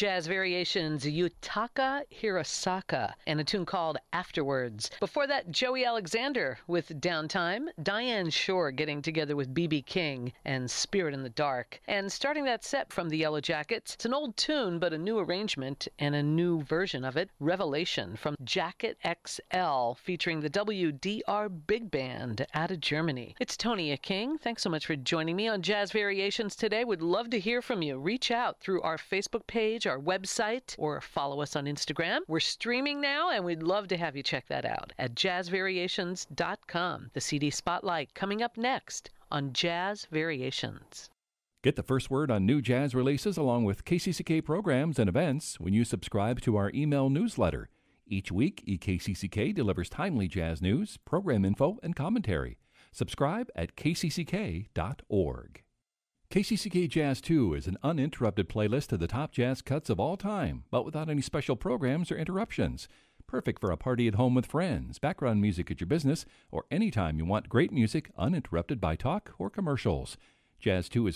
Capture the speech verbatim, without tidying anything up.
Jazz Variations, Yutaka Hirosaka, and a tune called Afterwards. Before that, Joey Alexander with Downtime, Diane Shore getting together with B B King and Spirit in the Dark. And starting that set from the Yellow Jackets, it's an old tune but a new arrangement and a new version of it, Revelation from Jacket X L, featuring the W D R Big Band out of Germany. It's Tonya King. Thanks so much for joining me on Jazz Variations today. Would love to hear from you. Reach out through our Facebook page, our website, or follow us on Instagram. We're streaming now, and we'd love to have you check that out at jazz variations dot com. The C D Spotlight coming up next on Jazz Variations. Get the first word on new jazz releases along with K C C K programs and events when you subscribe to our email newsletter. Each week, E K C C K delivers timely jazz news, program info, and commentary. Subscribe at k c c k dot org. K C C K Jazz two is an uninterrupted playlist of the top jazz cuts of all time, but without any special programs or interruptions. Perfect for a party at home with friends, background music at your business, or anytime you want great music uninterrupted by talk or commercials. Jazz two is